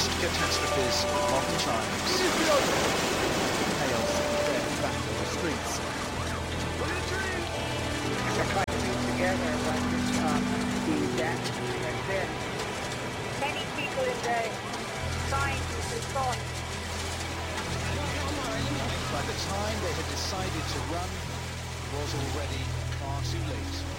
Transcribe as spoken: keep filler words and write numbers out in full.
worst catastrophes of modern times. Chaos then back on the streets. They're trying to meet together, but it's uh, the damage has been. Many people in the trying to respond. By the time they had decided to run, it was already far too late.